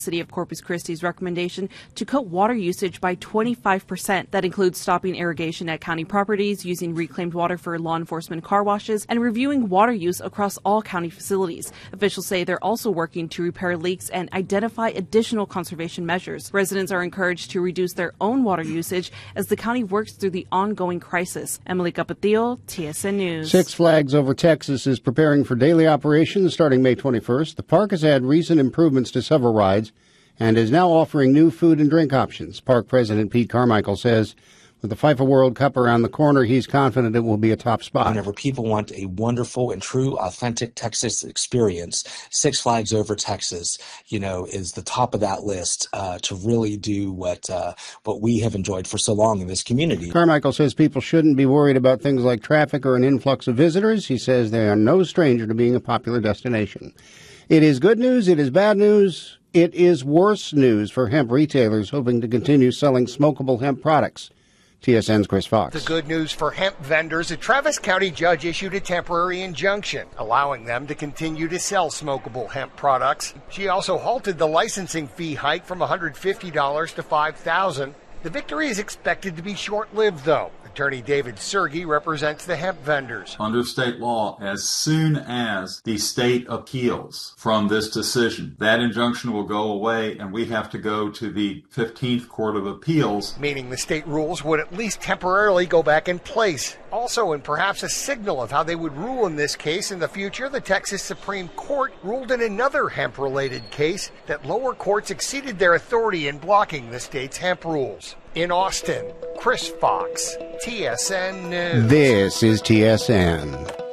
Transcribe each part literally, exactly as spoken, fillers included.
City of Corpus Christi's recommendation to cut water usage by twenty-five percent. That includes stopping irrigation at county properties, using reclaimed water for law enforcement car washes, and reviewing water use across all county facilities. Officials say they're also working to repair leaks and identify additional conservation measures. Residents are encouraged to reduce their own water usage as the county works through the ongoing crisis. Emily Capetillo, T S N News. Six Flags Over Texas is preparing for daily operations starting May twenty-first. The park has had recent improvements to several rides and is now offering new food and drink options. Park President Pete Carmichael says with the FIFA World Cup around the corner, he's confident it will be a top spot. Whenever people want a wonderful and true, authentic Texas experience, Six Flags Over Texas, you know, is the top of that list uh, to really do what uh, what we have enjoyed for so long in this community. Carmichael says people shouldn't be worried about things like traffic or an influx of visitors. He says they are no stranger to being a popular destination. It is good news. It is bad news. It is worse news for hemp retailers hoping to continue selling smokable hemp products. T S N's Chris Fox. The good news for hemp vendors, a Travis County judge issued a temporary injunction allowing them to continue to sell smokable hemp products. She also halted the licensing fee hike from one hundred fifty dollars to five thousand dollars. The victory is expected to be short-lived, though. Attorney David Sergi represents the hemp vendors. Under state law, as soon as the state appeals from this decision, that injunction will go away and we have to go to the fifteenth Court of Appeals. Meaning the state rules would at least temporarily go back in place. Also, and perhaps a signal of how they would rule in this case in the future, the Texas Supreme Court ruled in another hemp-related case that lower courts exceeded their authority in blocking the state's hemp rules. In Austin, Chris Fox, T S N News. This is T S N.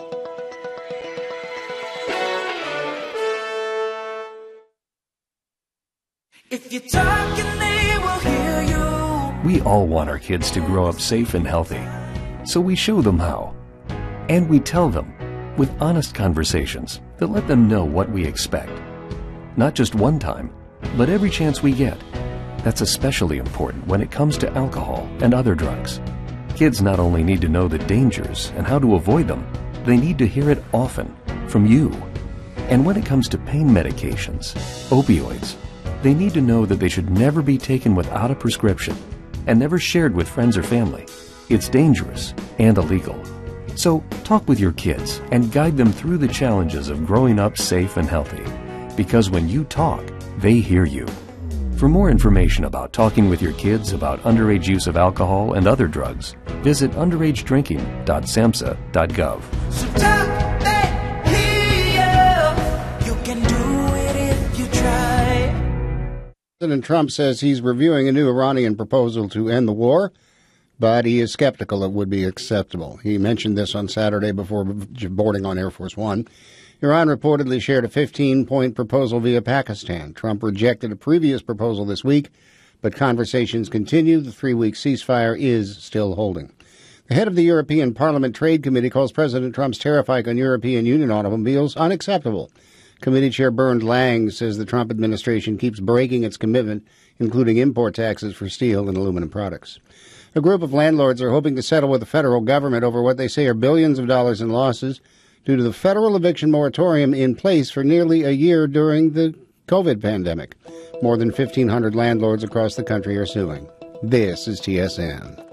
If you're talking, they will hear you. We all want our kids to grow up safe and healthy, so we show them how. And we tell them with honest conversations that let them know what we expect. Not just one time, but every chance we get. That's especially important when it comes to alcohol and other drugs. Kids not only need to know the dangers and how to avoid them, they need to hear it often from you. And when it comes to pain medications, opioids, they need to know that they should never be taken without a prescription and never shared with friends or family. It's dangerous and illegal. So talk with your kids and guide them through the challenges of growing up safe and healthy. Because when you talk, they hear you. For more information about talking with your kids about underage use of alcohol and other drugs, visit underage drinking dot samhsa dot gov. So talk, they hear you. You can do it if you try. President Trump says he's reviewing a new Iranian proposal to end the war, but he is skeptical it would be acceptable. He mentioned this on Saturday before boarding on Air Force One. Iran reportedly shared a fifteen-point proposal via Pakistan. Trump rejected a previous proposal this week, but conversations continue. The three-week ceasefire is still holding. The head of the European Parliament Trade Committee calls President Trump's tariff hike on European Union automobiles unacceptable. Committee Chair Bernd Lang says the Trump administration keeps breaking its commitment, including import taxes for steel and aluminum products. A group of landlords are hoping to settle with the federal government over what they say are billions of dollars in losses due to the federal eviction moratorium in place for nearly a year during the COVID pandemic. More than fifteen hundred landlords across the country are suing. This is T S N.